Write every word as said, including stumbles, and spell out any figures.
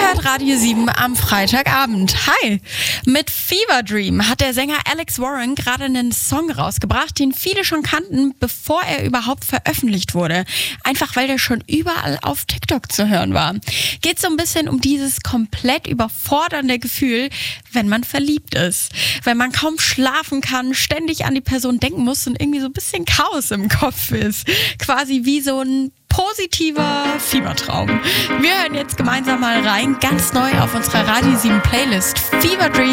hört Radio sieben am Freitagabend. Hi! Mit Fever Dream hat der Sänger Alex Warren gerade einen Song rausgebracht, den viele schon kannten, bevor er überhaupt veröffentlicht wurde. Einfach weil der schon überall auf TikTok zu hören war. Geht so ein bisschen um dieses komplett überfordernde Gefühl, wenn man verliebt ist. Wenn man kaum schlafen kann, ständig an die Person denken muss und irgendwie so ein bisschen Chaos im Kopf ist. Quasi wie so ein positiver Fiebertraum. Wir hören jetzt gemeinsam mal rein, ganz neu auf unserer Radio sieben Playlist. Fever Dream